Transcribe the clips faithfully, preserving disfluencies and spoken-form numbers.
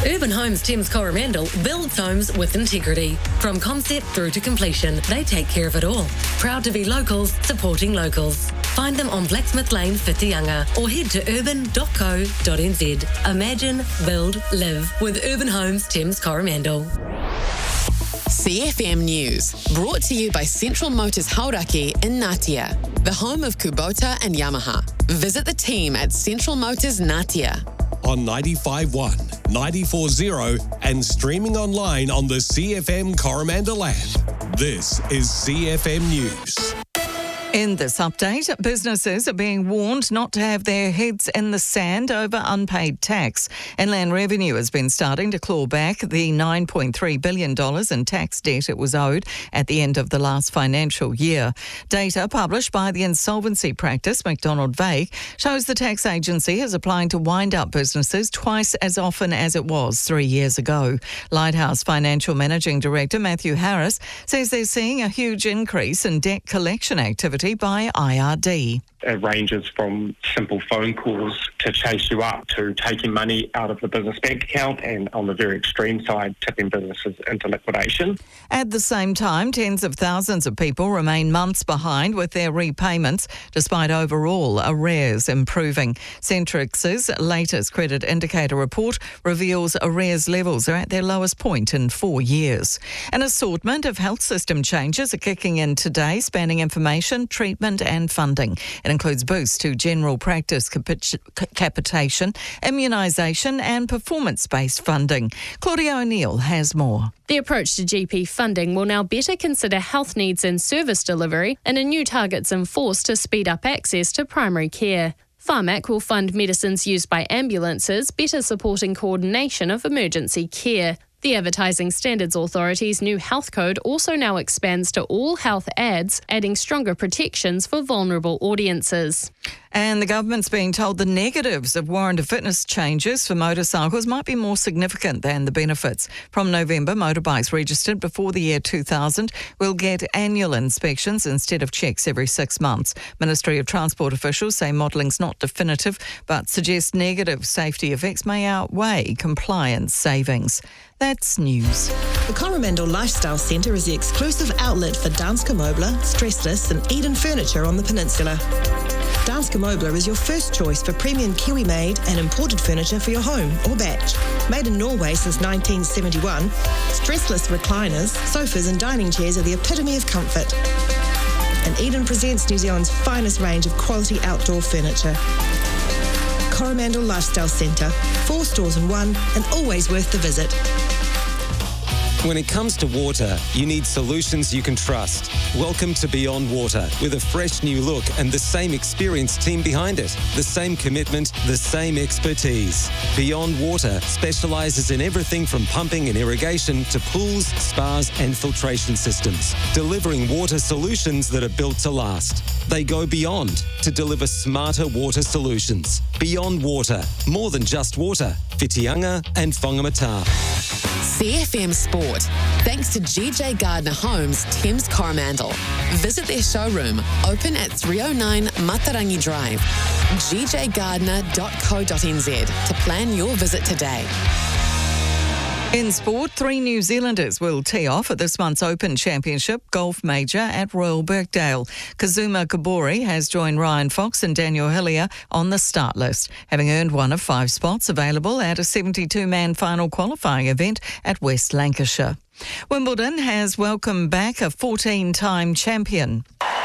Urban Homes Thames Coromandel builds homes with integrity. From concept through to completion, they take care of it all. Proud to be locals, supporting locals. Find them on Blacksmith Lane, Whitianga, or head to urban dot co dot n z. Imagine, build, live with Urban Homes Thames Coromandel. C F M News, brought to you by Central Motors Hauraki in Ngatea, the home of Kubota and Yamaha. Visit the team at Central Motors Ngatea. On ninety-five point one, ninety-four point zero and streaming online on the C F M Coromandel app. This is C F M News. In this update, businesses are being warned not to have their heads in the sand over unpaid tax. Inland Revenue has been starting to claw back the nine point three billion dollars in tax debt it was owed at the end of the last financial year. Data published by the insolvency practice McDonald Vague shows the tax agency is applying to wind up businesses twice as often as it was three years ago. Lighthouse Financial Managing Director Matthew Harris says they're seeing a huge increase in debt collection activity by I R D. It ranges from simple phone calls to chase you up to taking money out of the business bank account and, on the very extreme side, tipping businesses into liquidation. At the same time, tens of thousands of people remain months behind with their repayments, despite overall arrears improving. Centrix's latest credit indicator report reveals arrears levels are at their lowest point in four years. An assortment of health system changes are kicking in today, spanning information, treatment and funding. It includes boosts to general practice capic- capitation, immunisation and performance-based funding. Claudia O'Neill has more. The approach to G P funding will now better consider health needs and service delivery, and a new target's enforced to speed up access to primary care. Pharmac will fund medicines used by ambulances, better supporting coordination of emergency care. The Advertising Standards Authority's new health code also now expands to all health ads, adding stronger protections for vulnerable audiences. And the government's being told the negatives of warrant of fitness changes for motorcycles might be more significant than the benefits. From November, motorbikes registered before the year two thousand will get annual inspections instead of checks every six months. Ministry of Transport officials say modelling's not definitive, but suggest negative safety effects may outweigh compliance savings. That's news. The Coromandel Lifestyle Centre is the exclusive outlet for Danske Møbler, Stressless and Eden Furniture on the peninsula. Danske Møbler is your first choice for premium Kiwi-made and imported furniture for your home or batch. Made in Norway since nineteen seventy-one, stressless recliners, sofas and dining chairs are the epitome of comfort. And Eden presents New Zealand's finest range of quality outdoor furniture. Coromandel Lifestyle Centre, four stores in one and always worth the visit. When it comes to water, you need solutions you can trust. Welcome to Beyond Water, with a fresh new look and the same experienced team behind it. The same commitment, the same expertise. Beyond Water specialises in everything from pumping and irrigation to pools, spas and filtration systems, delivering water solutions that are built to last. They go beyond to deliver smarter water solutions. Beyond Water, more than just water. Whitianga and Whangamata. C F M Sport, thanks to G J Gardner Homes, Thames Coromandel. Visit their showroom, open at three oh nine Matarangi Drive, g j gardner dot co dot n z to plan your visit today. In sport, three New Zealanders will tee off at this month's Open Championship Golf Major at Royal Birkdale. Kazuma Kobori has joined Ryan Fox and Daniel Hillier on the start list, having earned one of five spots available at a seventy-two man final qualifying event at West Lancashire. Wimbledon has welcomed back a fourteen-time champion.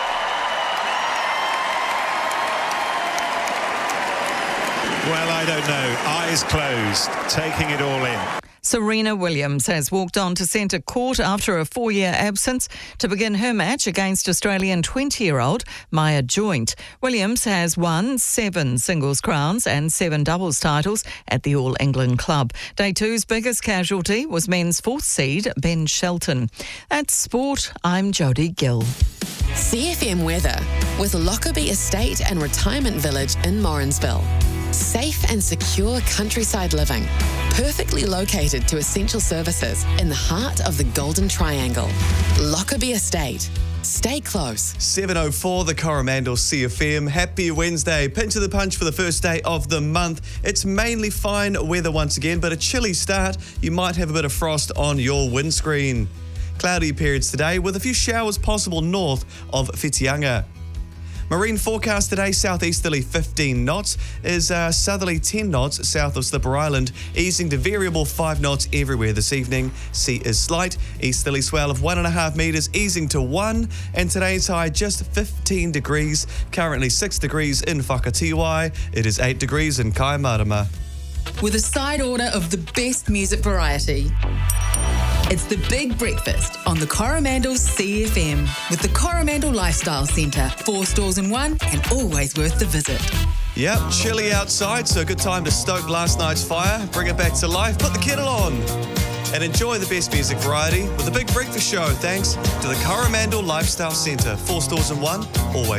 Well, I don't know. Eyes closed, taking it all in. Serena Williams has walked on to centre court after a four-year absence to begin her match against Australian twenty-year-old Maya Joint. Williams has won seven singles crowns and seven doubles titles at the All England club. Day two's biggest casualty was men's fourth seed Ben Shelton. That's sport. I'm Jodie Gill. C F M weather with Lockerbie Estate and Retirement Village in Morrinsville. Safe and secure countryside living, perfectly located to essential services in the heart of the Golden Triangle. Lockerbie Estate, Stay close. seven oh four, the Coromandel C F M. Happy Wednesday. Pinch of the punch for the first day of the month. It's mainly fine weather once again, but a chilly start. You might have a bit of frost on your windscreen. Cloudy periods today with a few showers possible north of Whitianga. Marine forecast today, southeasterly fifteen knots, is uh, southerly ten knots south of Slipper Island, easing to variable five knots everywhere this evening. Sea is slight, easterly swell of one and a half metres, easing to one, and today's high just fifteen degrees, currently six degrees in Whakatiwai, it is eight degrees in Kaimarama. With a side order of the best music variety. It's the Big Breakfast on the Coromandel C F M with the Coromandel Lifestyle Centre. Four stores in one and always worth the visit. Yep, chilly outside, so a good time to stoke last night's fire, bring it back to life, put the kettle on, and enjoy the best music variety with the Big Breakfast Show, thanks to the Coromandel Lifestyle Centre. Four stores in one, always